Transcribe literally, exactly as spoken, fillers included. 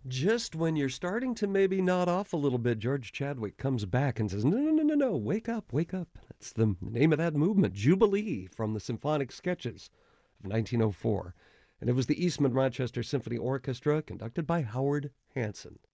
Just when you're starting to maybe nod off a little bit, George Chadwick comes back and says, no, no, no, no, no, wake up, wake up. That's the name of that movement, Jubilee, from the Symphonic Sketches of nineteen oh four. And it was the Eastman Rochester Symphony Orchestra, conducted by Howard Hanson.